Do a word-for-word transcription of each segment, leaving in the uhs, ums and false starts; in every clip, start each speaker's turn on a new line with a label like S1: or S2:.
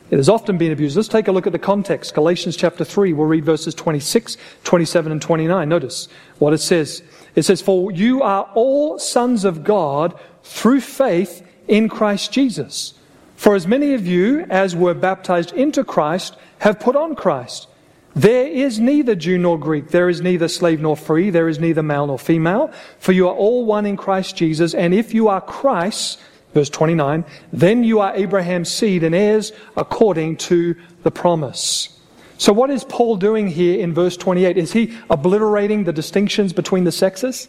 S1: It has often been abused. Let's take a look at the context. Galatians chapter three, we'll read verses twenty-six, twenty-seven, and twenty-nine. Notice what it says. It says, "For you are all sons of God through faith in Christ Jesus. For as many of you as were baptized into Christ have put on Christ. There is neither Jew nor Greek, there is neither slave nor free, there is neither male nor female, for you are all one in Christ Jesus. And if you are Christ's," verse twenty-nine, "then you are Abraham's seed and heirs according to the promise." So what is Paul doing here in verse twenty-eight? Is he obliterating the distinctions between the sexes?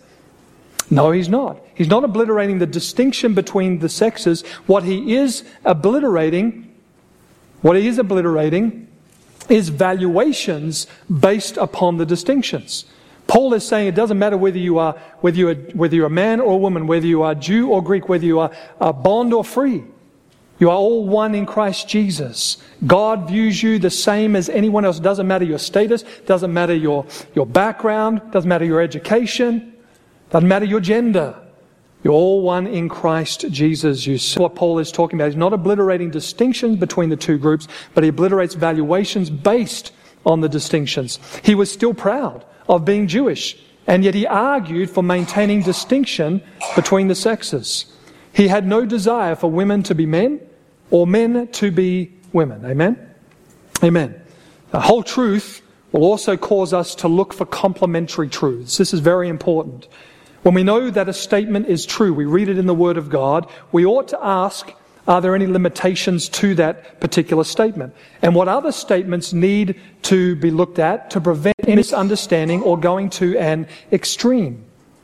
S1: No, he's not. He's not obliterating the distinction between the sexes. What he is obliterating, what he is obliterating is valuations based upon the distinctions. Paul is saying it doesn't matter whether you are whether you are whether you're a man or a woman, whether you are Jew or Greek, whether you are uh, bond or free. You are all one in Christ Jesus. God views you the same as anyone else. It doesn't matter your status, doesn't matter your, your background, doesn't matter your education, doesn't matter your gender. You're all one in Christ Jesus. You see what Paul is talking about. He's not obliterating distinctions between the two groups, but he obliterates valuations based on the distinctions. He was still proud of being Jewish, and yet he argued for maintaining distinction between the sexes. He had no desire for women to be men or men to be women. Amen? Amen. The whole truth will also cause us to look for complementary truths. This is very important. When we know that a statement is true, we read it in the Word of God, we ought to ask, are there any limitations to that particular statement? And what other statements need to be looked at to prevent misunderstanding or going to an extreme?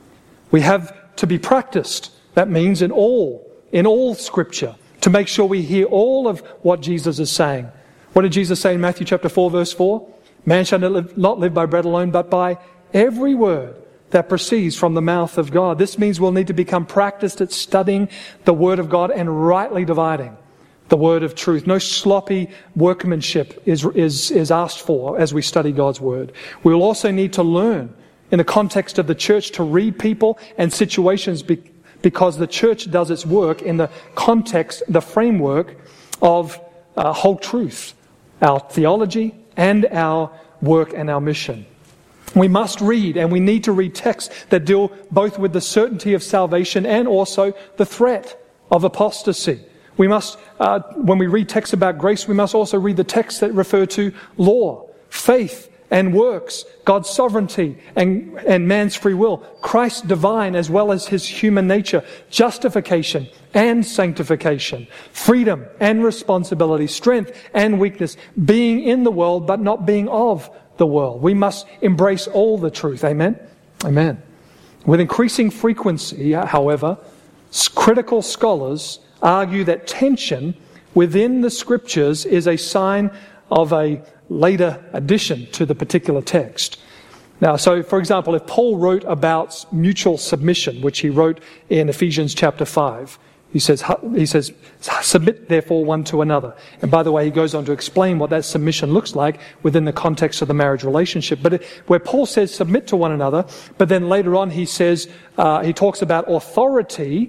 S1: We have to be practiced. That means in all, in all Scripture, to make sure we hear all of what Jesus is saying. What did Jesus say in Matthew chapter four, verse four? Man shall not live, not live by bread alone, but by every word that proceeds from the mouth of God. This means we'll need to become practiced at studying the Word of God and rightly dividing the word of truth. No sloppy workmanship is, is, is asked for as we study God's Word. We will also need to learn in the context of the church to read people and situations be, because the church does its work in the context, the framework of uh, whole truth, our theology and our work and our mission. We must read, and we need to read texts that deal both with the certainty of salvation and also the threat of apostasy. We must, uh, when we read texts about grace, we must also read the texts that refer to law, faith, and works, God's sovereignty and, and man's free will, Christ's divine as well as his human nature, justification and sanctification, freedom and responsibility, strength and weakness, being in the world but not being of the world. We must embrace all the truth. Amen? Amen. With increasing frequency, however, critical scholars argue that tension within the Scriptures is a sign of a later addition to the particular text. Now, so for example, if Paul wrote about mutual submission, which he wrote in Ephesians chapter five, he says, he says, submit therefore one to another. And by the way, he goes on to explain what that submission looks like within the context of the marriage relationship. But it, where Paul says submit to one another, but then later on he says, uh, he talks about authority.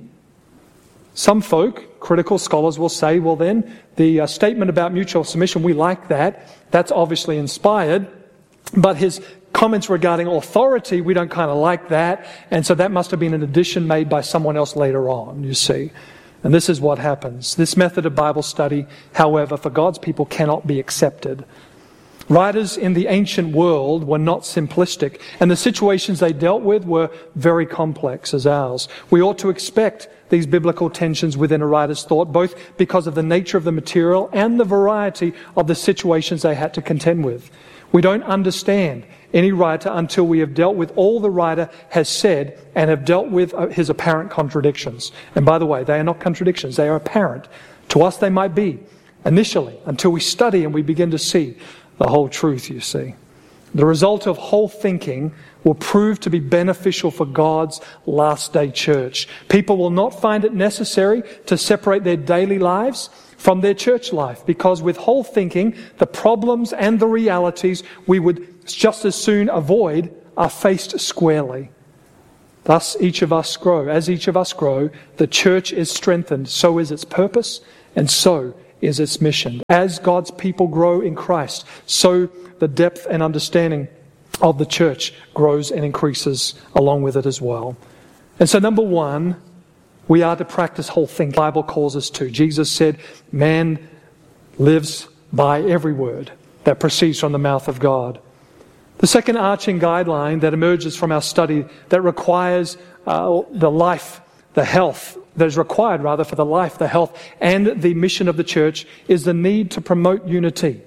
S1: Some folk, critical scholars, will say, well then, the uh, statement about mutual submission, we like that. That's obviously inspired. But his comments regarding authority, we don't kind of like that. And so that must have been an addition made by someone else later on, you see. And this is what happens. This method of Bible study, however, for God's people cannot be accepted. Writers in the ancient world were not simplistic, and the situations they dealt with were very complex as ours. We ought to expect these biblical tensions within a writer's thought, both because of the nature of the material and the variety of the situations they had to contend with. We don't understand any writer until we have dealt with all the writer has said and have dealt with his apparent contradictions. And by the way, they are not contradictions, they are apparent. To us they might be, initially, until we study and we begin to see the whole truth, you see. The result of whole thinking will prove to be beneficial for God's last day church. People will not find it necessary to separate their daily lives from their church life, because with whole thinking, the problems and the realities we would just as soon avoid are faced squarely. Thus, each of us grow. As each of us grow, the church is strengthened. So is its purpose, and so is its mission. As God's people grow in Christ, so the depth and understanding of the church grows and increases along with it as well. And so number one, we are to practice whole thinking. The Bible calls us to. Jesus said, man lives by every word that proceeds from the mouth of God. The second arching guideline that emerges from our study that requires uh, the life, the health, that is required rather for the life, the health, and the mission of the church is the need to promote unity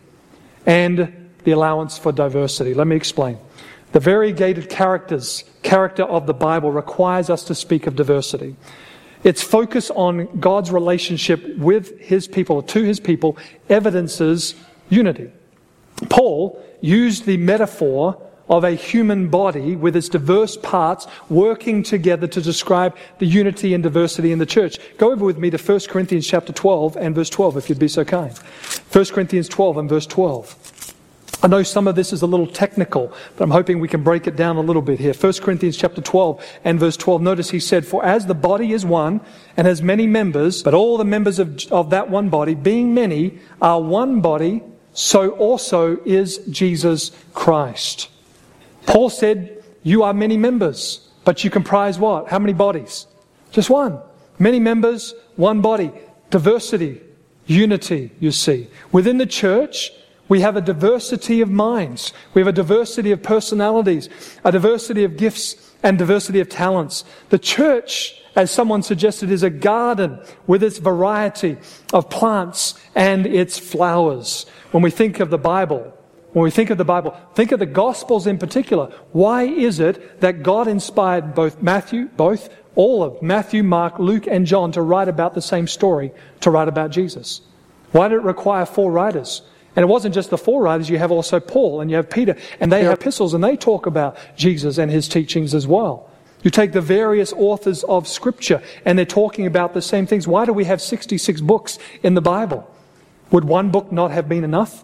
S1: and the allowance for diversity. Let me explain. The variegated characters, character of the Bible requires us to speak of diversity. Its focus on God's relationship with His people, to His people, evidences unity. Paul used the metaphor of a human body with its diverse parts working together to describe the unity and diversity in the church. Go over with me to First Corinthians chapter twelve and verse twelve, if you'd be so kind. First Corinthians twelve and verse twelve. I know some of this is a little technical, but I'm hoping we can break it down a little bit here. First Corinthians chapter twelve and verse twelve. Notice he said, "For as the body is one and has many members, but all the members of, of that one body, being many, are one body, so also is Jesus Christ." Paul said, you are many members, but you comprise what? How many bodies? Just one. Many members, one body. Diversity, unity, you see. Within the church, we have a diversity of minds. We have a diversity of personalities, a diversity of gifts and diversity of talents. The church, as someone suggested, is a garden with its variety of plants and its flowers. When we think of the Bible, when we think of the Bible, think of the Gospels in particular. Why is it that God inspired both Matthew, both, all of Matthew, Mark, Luke, and John to write about the same story, to write about Jesus? Why did it require four writers? And it wasn't just the four writers, you have also Paul and you have Peter, and they have epistles and they talk about Jesus and His teachings as well. You take the various authors of Scripture and they're talking about the same things. Why do we have sixty-six books in the Bible? Would one book not have been enough?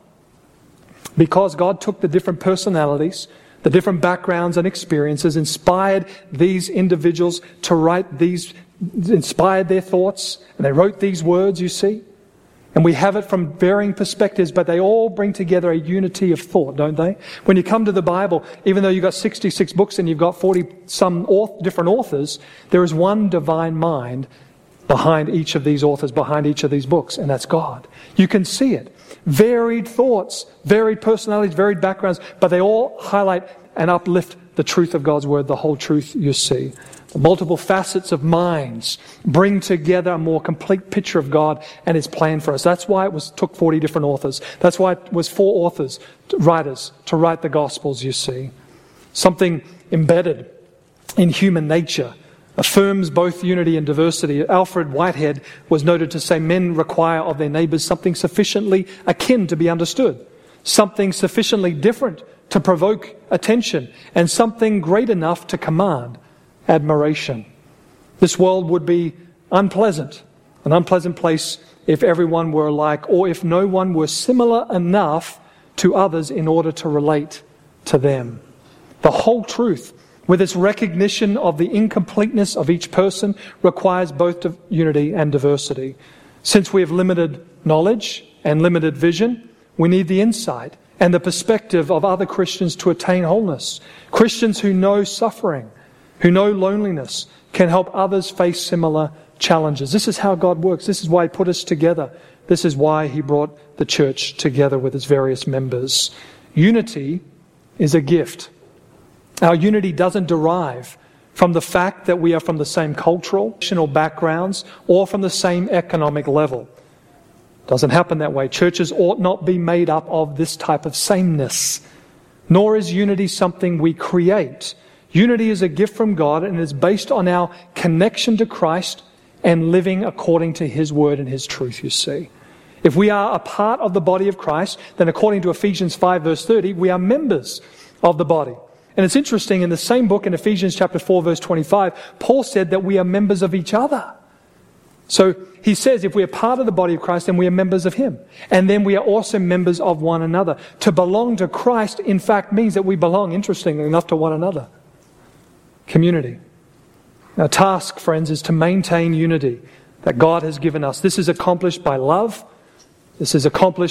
S1: Because God took the different personalities, the different backgrounds and experiences, inspired these individuals to write these, inspired their thoughts, and they wrote these words, you see. And we have it from varying perspectives, but they all bring together a unity of thought, don't they? When you come to the Bible, even though you've got sixty-six books and you've got forty some different authors, there is one divine mind behind each of these authors, behind each of these books, and that's God. You can see it. Varied thoughts, varied personalities, varied backgrounds, but they all highlight and uplift the truth of God's Word, the whole truth you see. The multiple facets of minds bring together a more complete picture of God and His plan for us. That's why it was took forty different authors. That's why it was four authors, writers, to write the Gospels, you see. Something embedded in human nature affirms both unity and diversity. Alfred Whitehead was noted to say men require of their neighbours something sufficiently akin to be understood, something sufficiently different to provoke attention, and something great enough to command admiration. This world would be unpleasant, an unpleasant place if everyone were alike, or if no one were similar enough to others in order to relate to them. The whole truth, with its recognition of the incompleteness of each person, requires both unity and diversity. Since we have limited knowledge and limited vision, we need the insight and the perspective of other Christians to attain wholeness. Christians who know suffering, who know loneliness, can help others face similar challenges. This is how God works. This is why He put us together. This is why He brought the church together with its various members. Unity is a gift. Our unity doesn't derive from the fact that we are from the same cultural, national backgrounds or from the same economic level. It doesn't happen that way. Churches ought not be made up of this type of sameness. Nor is unity something we create. Unity is a gift from God and is based on our connection to Christ and living according to His Word and His truth, you see. If we are a part of the body of Christ, then according to Ephesians five verse thirty, we are members of the body. And it's interesting, in the same book, in Ephesians chapter four, verse twenty-five, Paul said that we are members of each other. So he says if we are part of the body of Christ, then we are members of Him. And then we are also members of one another. To belong to Christ, in fact, means that we belong, interestingly enough, to one another. Community. Our task, friends, is to maintain unity that God has given us. This is accomplished by love, This is accomplished